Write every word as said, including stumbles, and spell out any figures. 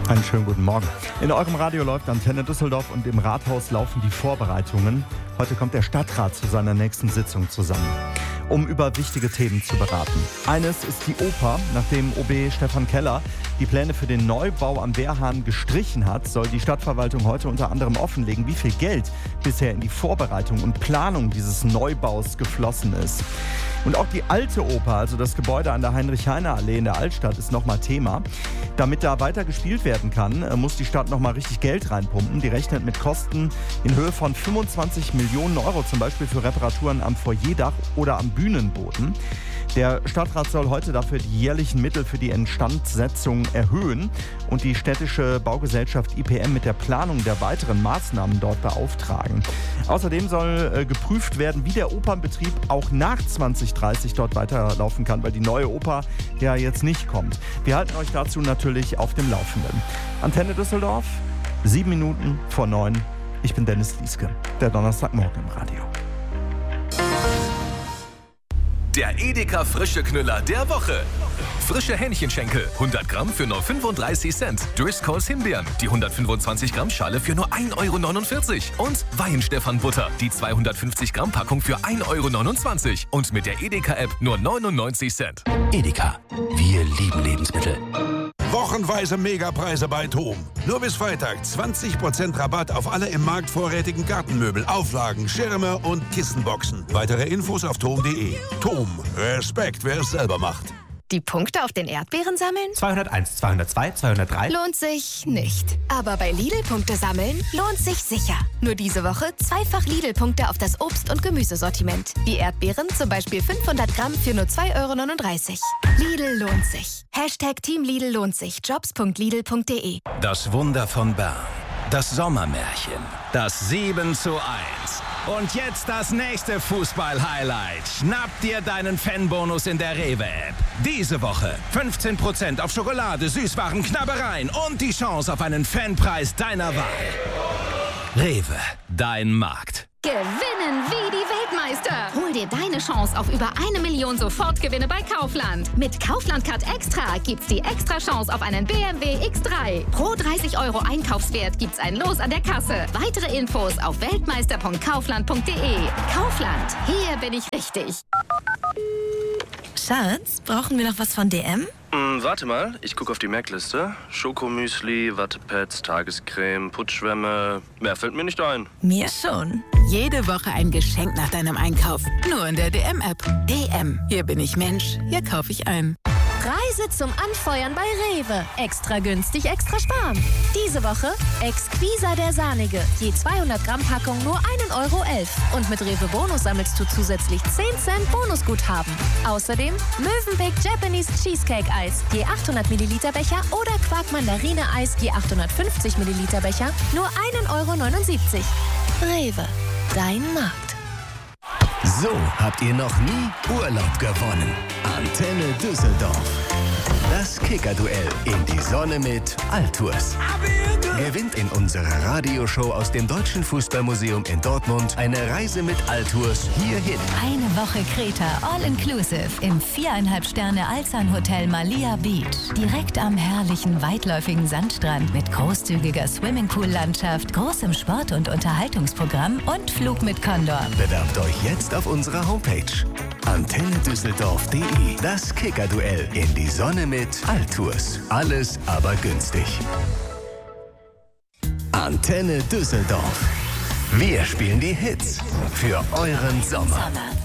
Einen schönen guten Morgen. In eurem Radio läuft Antenne Düsseldorf und im Rathaus laufen die Vorbereitungen. Heute kommt der Stadtrat zu seiner nächsten Sitzung zusammen, um über wichtige Themen zu beraten. Eines ist die Oper. Nachdem O B Stefan Keller die Pläne für den Neubau am Wehrhahn gestrichen hat, soll die Stadtverwaltung heute unter anderem offenlegen, wie viel Geld bisher in die Vorbereitung und Planung dieses Neubaus geflossen ist. Und auch die alte Oper, also das Gebäude an der Heinrich-Heine-Allee in der Altstadt, ist nochmal Thema. Damit da weiter gespielt werden kann, muss die Stadt nochmal richtig Geld reinpumpen. Die rechnet mit Kosten in Höhe von fünfundzwanzig Millionen Euro, zum Beispiel für Reparaturen am Foyerdach oder am Bühnenboden. Der Stadtrat soll heute dafür die jährlichen Mittel für die Instandsetzung erhöhen und die städtische Baugesellschaft I P M mit der Planung der weiteren Maßnahmen dort beauftragen. Außerdem soll äh, geprüft werden, wie der Opernbetrieb auch nach zwanzig dreißig dort weiterlaufen kann, weil die neue Oper ja jetzt nicht kommt. Wir halten euch dazu natürlich auf dem Laufenden. Antenne Düsseldorf, sieben Minuten vor neun. Ich bin Dennis Lieske, der Donnerstagmorgen im Radio. Der Edeka Frische Knüller der Woche. Frische Hähnchenschenkel, hundert Gramm für nur fünfunddreißig Cent. Driscolls Himbeeren, die hundertfünfundzwanzig Gramm Schale für nur ein Euro neunundvierzig. Und Weihenstephan Butter, die zweihundertfünfzig Gramm Packung für ein Euro neunundzwanzig. Und mit der Edeka-App nur neunundneunzig Cent. Edeka, wir lieben Lebensmittel. Wochenweise Megapreise bei TOM. Nur bis Freitag zwanzig Prozent Rabatt auf alle im Markt vorrätigen Gartenmöbel, Auflagen, Schirme und Kissenboxen. Weitere Infos auf tom punkt de. TOM, Respekt, wer es selber macht. Die Punkte auf den Erdbeeren sammeln? zweihunderteins, zweihundertzwei, zweihundertdrei. Lohnt sich nicht. Aber bei Lidl-Punkte sammeln lohnt sich sicher. Nur diese Woche zweifach Lidl-Punkte auf das Obst- und Gemüsesortiment. Wie Erdbeeren, zum Beispiel fünfhundert Gramm für nur zwei Euro neununddreißig. Lidl lohnt sich. Hashtag Team Lidl lohnt sich. jobs punkt lidl punkt de. Das Wunder von Bern. Das Sommermärchen. Das sieben zu eins. Und jetzt das nächste Fußball-Highlight. Schnapp dir deinen Fanbonus in der Rewe-App. Diese Woche fünfzehn Prozent auf Schokolade, Süßwaren, Knabbereien und die Chance auf einen Fanpreis deiner Wahl. Rewe, dein Markt. Gewinnen wie die Weltmeister. Hol dir deine Chance auf über eine Million Sofortgewinne bei Kaufland. Mit Kaufland Card Extra gibt's die extra Chance auf einen B M W X drei. Pro dreißig Euro Einkaufswert gibt's ein Los an der Kasse. Weitere Infos auf weltmeister punkt kaufland punkt de. Kaufland, hier bin ich richtig. Schatz, brauchen wir noch was von D M? Hm, warte mal, ich gucke auf die Merkliste. Schokomüsli, Wattepads, Tagescreme, Putzschwämme. Mehr fällt mir nicht ein. Mir schon. Jede Woche ein Geschenk nach deinem Einkauf. Nur in der D M-App. D M, hier bin ich Mensch, hier kaufe ich ein. Reise zum Anfeuern bei Rewe. Extra günstig, extra sparen. Diese Woche Exquisa der Sahnige. Je zweihundert Gramm Packung nur ein Euro elf. Und mit Rewe Bonus sammelst du zusätzlich zehn Cent Bonusguthaben. Außerdem Mövenpick Japanese Cheesecake Eis. Je achthundert Milliliter Becher oder Quark Mandarine Eis. Je achthundertfünfzig Milliliter Becher. Nur ein Euro neunundsiebzig. Rewe, dein Markt. So habt ihr noch nie Urlaub gewonnen. Antenne Düsseldorf. Das Kicker-Duell in die Sonne mit Altours. Gewinnt in unserer Radioshow aus dem Deutschen Fußballmuseum in Dortmund eine Reise mit Altours hierhin. Eine Woche Kreta, all-inclusive im viereinhalb Sterne Alzan Hotel Malia Beach. Direkt am herrlichen, weitläufigen Sandstrand mit großzügiger Swimmingpool-Landschaft, großem Sport- und Unterhaltungsprogramm und Flug mit Condor. Bewerbt euch jetzt auf unserer Homepage. antenne düsseldorf punkt de. Das Kicker-Duell in die Sonne mit Altours. Alles aber günstig. Antenne Düsseldorf. Wir spielen die Hits für euren Sommer.